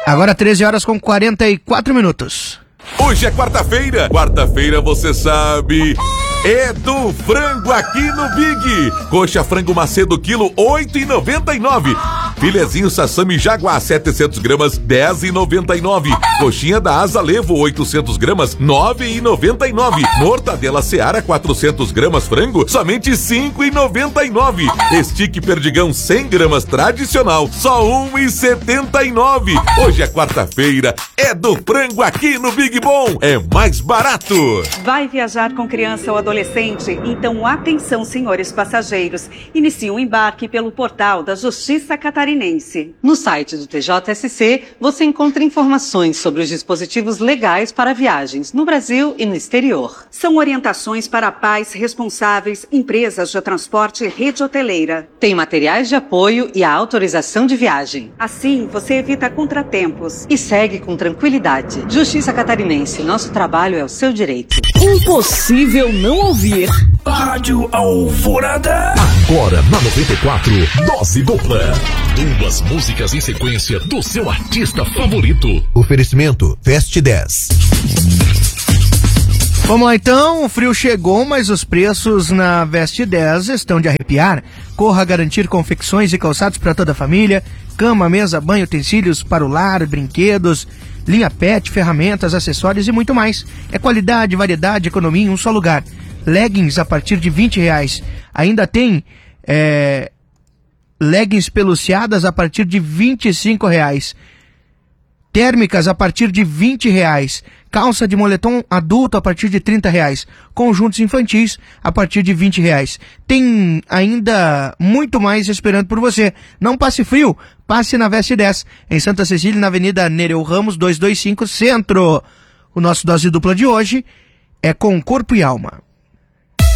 Agora 13 horas com 44 minutos. Hoje é quarta-feira. Quarta-feira, você sabe, é do frango aqui no Big. Coxa frango Macedo, quilo, R$8,99. Filezinho Sassami Jaguar, 700 gramas, R$10,99. Coxinha da Asa Levo, 800 gramas, R$9,99. Mortadela Seara, 400 gramas frango, somente R$5,99. Stick Perdigão, 100 gramas tradicional, só R$1,79. Hoje é quarta-feira, é do frango aqui no Big Bom, é mais barato. Vai viajar com criança ou adolescente? Então atenção, senhores passageiros. Inicie o embarque pelo portal da Justiça Catarinense. No site do TJSC, você encontra informações sobre os dispositivos legais para viagens no Brasil e no exterior. São orientações para pais responsáveis, empresas de transporte e rede hoteleira. Tem materiais de apoio e a autorização de viagem. Assim, você evita contratempos e segue com tranquilidade. Justiça Catarinense, nosso trabalho é o seu direito. Impossível não ouvir. Rádio Alvorada. Agora na 94, dose dupla. Duas músicas em sequência do seu artista favorito. Oferecimento Fast 10. Vamos lá então, o frio chegou, mas os preços na Veste 10 estão de arrepiar. Corra garantir confecções e calçados para toda a família, cama, mesa, banho, utensílios para o lar, brinquedos, linha pet, ferramentas, acessórios e muito mais. É qualidade, variedade, economia em um só lugar. Leggings a partir de R$20. Ainda tem leggings peluciadas a partir de R$25. Térmicas a partir de R$20. Calça de moletom adulto a partir de R$30. Conjuntos infantis a partir de R$20. Tem ainda muito mais esperando por você. Não passe frio, passe na Veste 10, em Santa Cecília, na Avenida Nereu Ramos 225 Centro. O nosso dose dupla de hoje é com corpo e alma.